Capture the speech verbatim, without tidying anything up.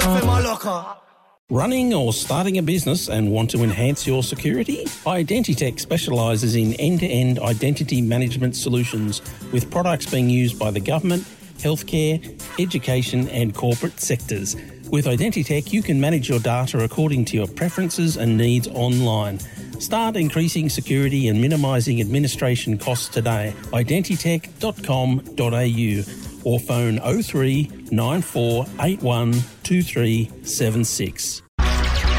stuff in my locker. Running or starting a business and want to enhance your security? Identitech specialises in end-to-end identity management solutions with products being used by the government, healthcare, education and corporate sectors. With Identitech, you can manage your data according to your preferences and needs online. Start increasing security and minimising administration costs today. identitech dot com dot a u or phone oh three nine four eight one two three seven six.